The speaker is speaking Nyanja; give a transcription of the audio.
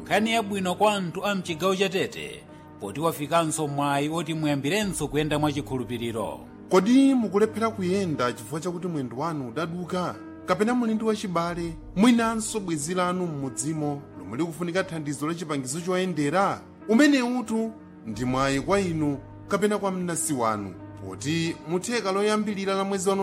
nkhani yabwino kwa anthu a mchigawo cha Tete poti wafikanso mwayi oti muyambirenso kuyenda mwachikhulupiriro. Kodi mukulephera kuyenda chifukwa chakuti mwendo wanu udaduka kapena muli ndi wachibale mwinanso bwenzi lanu m'mudzimo lomwe likufunika thandizo la chipangizo choyendera? Umene utu ndi mwayi kwa inu kapena kwa mnansi wanu poti mutheka loyambilira la mwezi wa